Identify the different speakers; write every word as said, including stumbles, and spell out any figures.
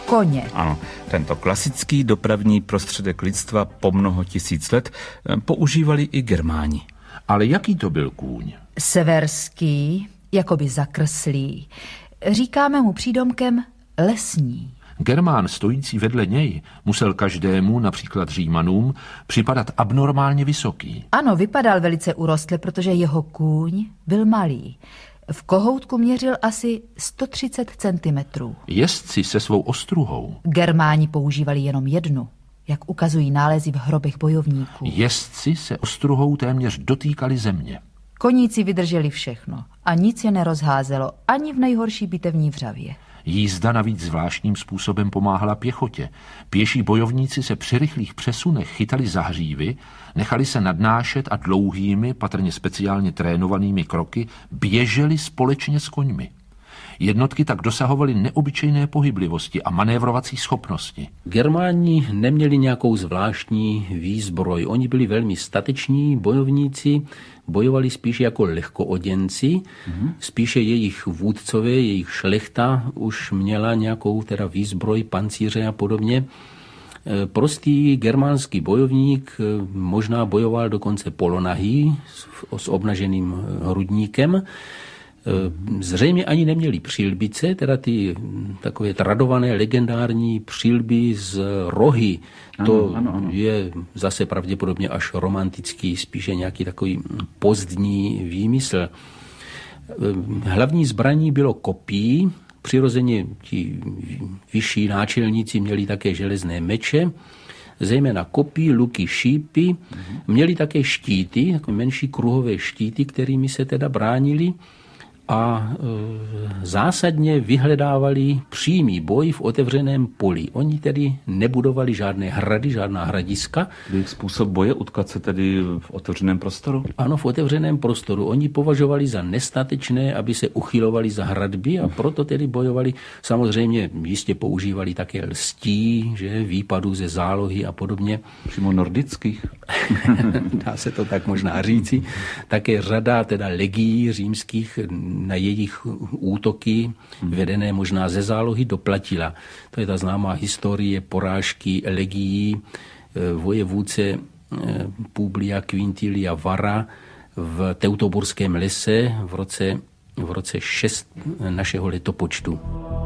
Speaker 1: koně.
Speaker 2: Ano, tento klasický dopravní prostředek lidstva po mnoho tisíc let používali i Germáni.
Speaker 3: Ale jaký to byl kůň?
Speaker 1: Severský, jakoby zakrslý. Říkáme mu přídomkem lesní.
Speaker 3: Germán stojící vedle něj musel každému, například Římanům, připadat abnormálně vysoký.
Speaker 1: Ano, vypadal velice urostle, protože jeho kůň byl malý. V kohoutku měřil asi sto třicet centimetrů.
Speaker 3: Jezdci se svou ostruhou.
Speaker 1: Germáni používali jenom jednu, jak ukazují nálezy v hrobech bojovníků.
Speaker 3: Jezdci se ostruhou téměř dotýkali země.
Speaker 1: Koníci vydrželi všechno a nic je nerozházelo, ani v nejhorší bitevní vřavě.
Speaker 3: Jízda navíc zvláštním způsobem pomáhala pěchotě. Pěší bojovníci se při rychlých přesunech chytali za hřívy, nechali se nadnášet a dlouhými, patrně speciálně trénovanými kroky běželi společně s koňmi. Jednotky tak dosahovaly neobyčejné pohyblivosti a manévrovací schopnosti.
Speaker 4: Germáni neměli nějakou zvláštní výzbroj. Oni byli velmi stateční bojovníci, bojovali spíše jako lehkooděnci, mm-hmm. spíše jejich vůdcové, jejich šlechta už měla nějakou teda výzbroj, pancíře a podobně. Prostý germánský bojovník možná bojoval dokonce polonahý s obnaženým hrudníkem. Zřejmě ani neměli přilbice, teda ty takové tradované legendární přilby z rohy. To ano, ano, ano. je zase pravděpodobně až romantický, spíše nějaký takový pozdní výmysl. Hlavní zbraní bylo kopí, přirozeně ti vyšší náčelníci měli také železné meče, zejména kopí, luky, šípy, měli také štíty, takové menší kruhové štíty, kterými se teda bránili. A e, zásadně vyhledávali přímý boj v otevřeném poli. Oni tedy nebudovali žádné hrady, žádná hradiska.
Speaker 2: Jejich způsob boje utkat se tedy v otevřeném prostoru?
Speaker 4: Ano, v otevřeném prostoru. Oni považovali za nestatečné, aby se uchylovali za hradby a proto tedy bojovali. Samozřejmě jistě používali také lstí, že, výpadů ze zálohy a podobně.
Speaker 2: Přímo nordických?
Speaker 4: Dá se to tak možná říci. Také řada teda legií římských na jejich útoky, vedené možná ze zálohy, doplatila. To je ta známá historie porážky legií vojevůdce Publia Quintilia Vara v Teutoburském lese v roce, v roce šest našeho letopočtu.